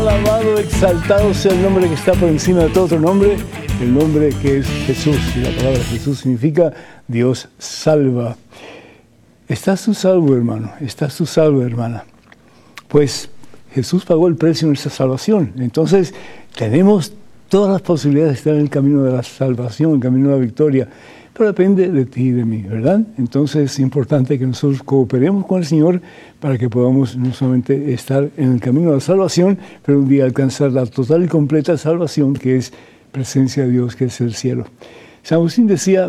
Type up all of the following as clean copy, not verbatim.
Alabado, exaltado sea el nombre que está por encima de todo otro nombre, el nombre que es Jesús. Y la palabra Jesús significa Dios salva. ¿Estás tú salvo, hermano? ¿Estás tú salvo, hermana? Pues Jesús pagó el precio de nuestra salvación. Entonces tenemos todas las posibilidades de estar en el camino de la salvación, en el camino de la victoria. Pero depende de ti y de mí, ¿verdad? Entonces es importante que nosotros cooperemos con el Señor para que podamos no solamente estar en el camino de la salvación, pero un día alcanzar la total y completa salvación, que es presencia de Dios, que es el cielo. San Agustín decía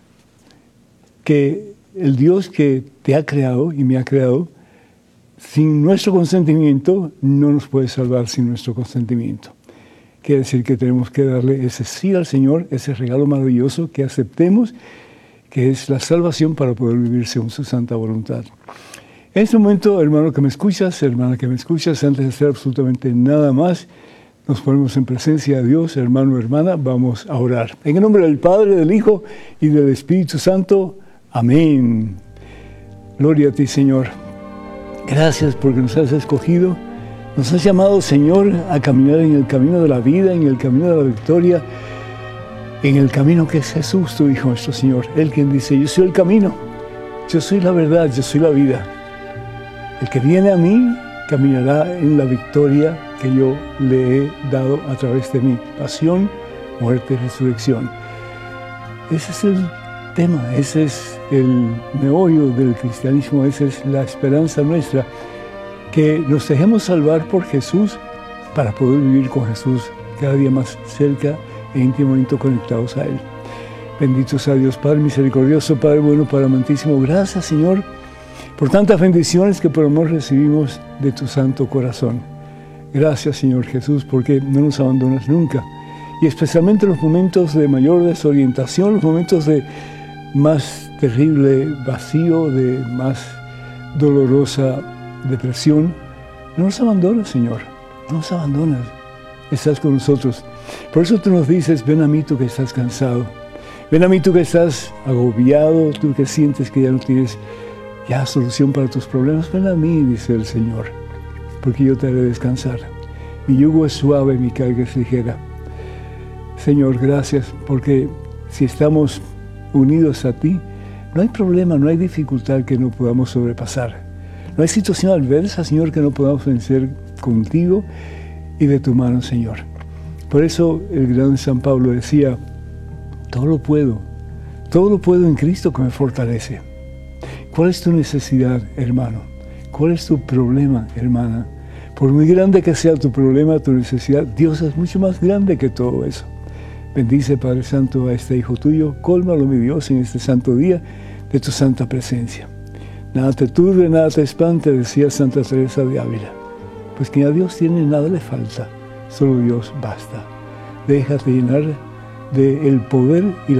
que el Dios que te ha creado y me ha creado, sin nuestro consentimiento, no nos puede salvar sin nuestro consentimiento. Quiere decir que tenemos que darle ese sí al Señor, ese regalo maravilloso que aceptemos, que es la salvación para poder vivir según su santa voluntad. En este momento, hermano que me escuchas, hermana que me escuchas, antes de hacer absolutamente nada más, nos ponemos en presencia de Dios, hermano, hermana, vamos a orar. En el nombre del Padre, del Hijo y del Espíritu Santo. Amén. Gloria a ti, Señor. Gracias porque nos has escogido. Nos has llamado, Señor, a caminar en el camino de la vida, en el camino de la victoria, en el camino que es Jesús, tu Hijo, nuestro Señor. Él quien dice, yo soy el camino, yo soy la verdad, yo soy la vida. El que viene a mí caminará en la victoria que yo le he dado a través de mi pasión, muerte y resurrección. Ese es el tema, ese es el meollo del cristianismo, esa es la esperanza nuestra. Que nos dejemos salvar por Jesús para poder vivir con Jesús cada día más cerca e íntimamente conectados a Él. Bendito sea Dios, Padre misericordioso, Padre bueno, Padre amantísimo. Gracias, Señor, por tantas bendiciones que por amor recibimos de tu santo corazón. Gracias, Señor Jesús, porque no nos abandonas nunca. Y especialmente en los momentos de mayor desorientación, los momentos de más terrible vacío, de más dolorosa depresión, no nos abandonas, Señor, no nos abandonas, estás con nosotros. Por eso tú nos dices, ven a mí tú que estás cansado, ven a mí tú que estás agobiado, tú que sientes que ya no tienes ya solución para tus problemas, ven a mí, dice el Señor, porque yo te haré descansar. Mi yugo es suave, mi carga es ligera. Señor, gracias, porque si estamos unidos a ti, no hay problema, no hay dificultad que no podamos sobrepasar. No hay situación adversa, Señor, que no podamos vencer contigo y de tu mano, Señor. Por eso el gran San Pablo decía, todo lo puedo en Cristo que me fortalece. ¿Cuál es tu necesidad, hermano? ¿Cuál es tu problema, hermana? Por muy grande que sea tu problema, tu necesidad, Dios es mucho más grande que todo eso. Bendice, Padre Santo, a este Hijo tuyo, cólmalo, mi Dios, en este santo día de tu santa presencia. Nada te turbe, nada te espante, decía Santa Teresa de Ávila. Pues quien a Dios tiene, nada le falta, solo Dios basta. Déjate llenar del poder y la